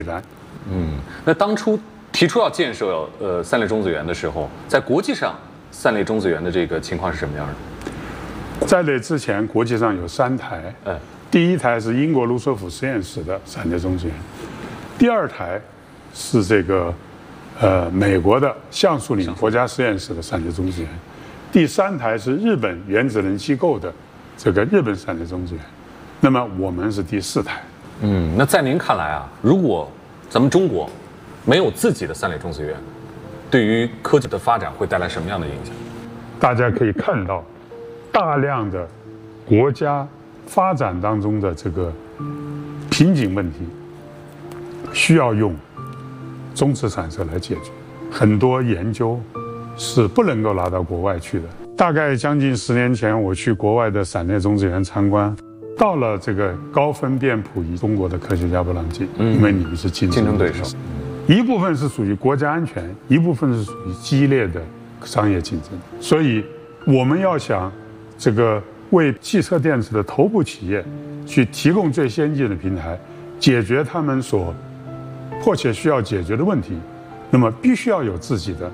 然。 那当初提出要建设三类中子源的时候，在国际上三类中子源的这个情况是什么样的？ 在那之前，国际上有3台，第一台是英国卢瑟福实验室的3类中子源，第2台是这个美国的橡树岭国家实验室的3类中子源，第3台是日本原子能机构的这个日本3类中子源，那么我们是第4台。 那在您看来啊，如果咱们中国没有自己的三类中子源，对于科技的发展会带来什么样的影响？ 大家可以看到，大量的国家发展当中的这个瓶颈问题，需要用中子产射来解决。很多研究是不能够拿到国外去的。大概将近10年前，我去国外的3类中子源参观，到了这个高分辨谱仪，中国的科学家不让进，因为你们是竞争对手。一部分是属于国家安全，一部分是属于激烈的商业竞争。所以我们要想这个为汽车电池的头部企业去提供最先进的平台，解决他们所迫切需要解决的问题，那么必须要有自己的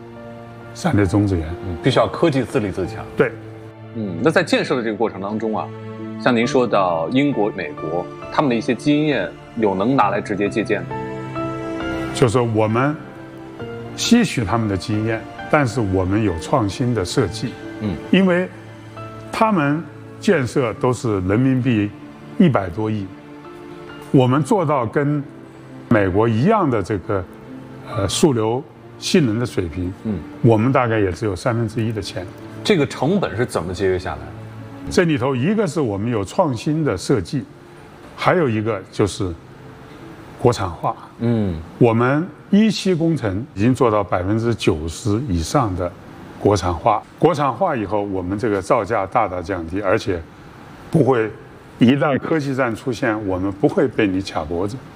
3类中子源， 必须要科技自立自强。 对， 那在建设的这个过程当中啊，像您说到英国、美国，他们的一些经验有能拿来直接借鉴的？ 就是说我们吸取他们的经验，但是我们有创新的设计。因为他们建设都是人民币100多亿，我们做到跟美国一样的这个数流性能的水平，我们大概也只有1/3的钱。 这个成本是怎么节约下来的？ 这里头一个是我们有创新的设计，还有一个就是国产化。我们17工程已经做到90%以上的国产化。国产化以后，我们这个造价大大降低，而且不会一旦科技战出现，我们不会被你卡脖子。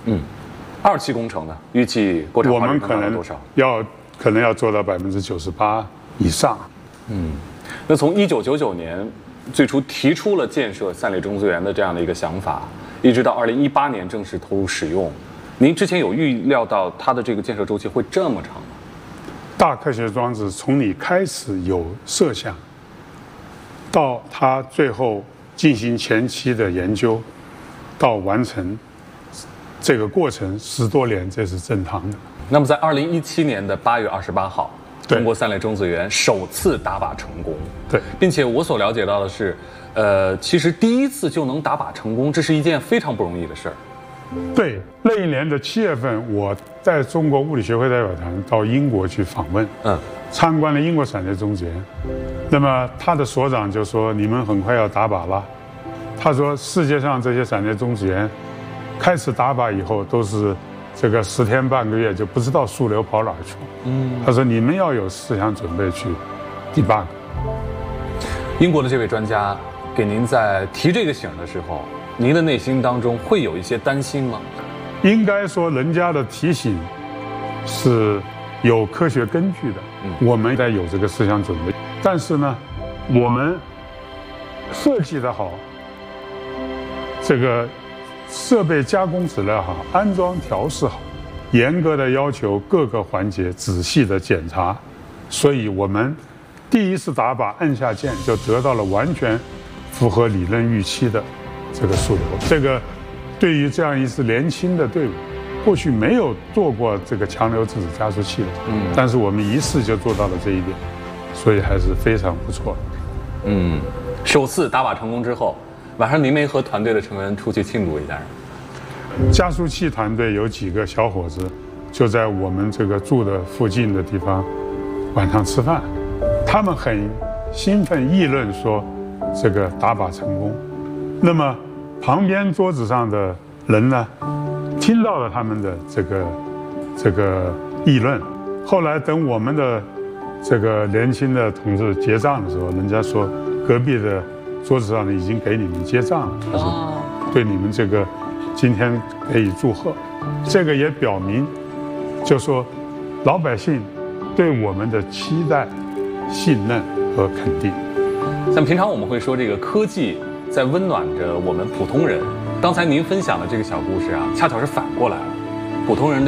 27工程呢？预计国产化我们可能多少？ 可能要做到98%以上。 那从1999年最初提出了建设3类中子源的这样的一个想法，一直到2018年正式投入使用，您之前有预料到它的这个建设周期会这么长吗？ 大科学装置从你开始有设想，到它最后进行前期的研究，到完成这个过程10多年，这是正常的。 那么在2017年的8月28号，中国3类中子源首次打靶成功。 对， 并且我所了解到的是，其实第一次就能打靶成功，这是一件非常不容易的事儿。 对，那一年的7月份，我在中国物理学会代表团到英国去访问，参观了英国3类中子源。那么他的所长就说：“你们很快要打靶了。”他说：“世界上这些3类中子源开始打靶以后，都是这个10天半个月就不知道数流跑哪儿去了。”他说：“你们要有思想准备去 debug。” 英国的这位专家给您在提这个醒的时候，您的内心当中会有一些担心吗？ 应该说，人家的提醒是有科学根据的，我们得有这个思想准备。但是呢，我们设计的好，这个设备加工质量好，安装调试好，严格的要求各个环节仔细的检查，所以我们第一次打靶按下键就得到了完全符合理论预期的这个数流。这个对于这样一支年轻的队伍，过去没有做过这个强流质子加速器的，但是我们一次就做到了这一点，所以还是非常不错。 首次打靶成功之后，晚上您没和团队的成员出去庆祝一下？ 加速器团队有几个小伙子就在我们这个住的附近的地方晚上吃饭，他们很兴奋议论说这个打靶成功。那么旁边桌子上的人呢，听到了他们的这个议论。后来等我们的这个年轻的同志结账的时候，人家说隔壁的桌子上已经给你们结账了，他说对你们这个今天给予祝贺。这个也表明，就说老百姓对我们的期待、信任和肯定。 像平常我们会说这个科技在温暖着我们普通人，刚才您分享的这个小故事啊，恰巧是反过来了，普通人的